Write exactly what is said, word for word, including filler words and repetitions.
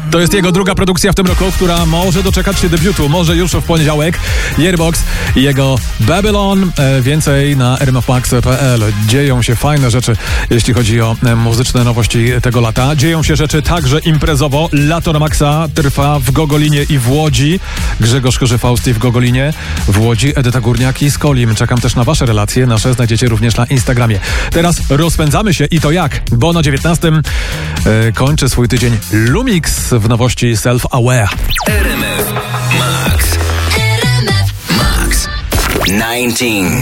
To jest jego druga produkcja w tym roku, która może doczekać się debiutu, może już w poniedziałek. Yearbox i jego Babylon. E, więcej na r m f max kropka p l. Dzieją się fajne rzeczy, jeśli chodzi o e, muzyczne nowości tego lata. Dzieją się rzeczy także imprezowo. Lato na Maxa trwa w Gogolinie i w Łodzi. Grzegorz Chyży-Fausti w Gogolinie, w Łodzi Edyta Górniak i Skolim. Czekam też na wasze relacje. Nasze znajdziecie również na Instagramie. Teraz rozpędzamy się i to jak? Bo na dziewiętnastym e, kończy swój tydzień Lumix w nowości Self Aware. R M F Max. R M F Max dziewiętnaście.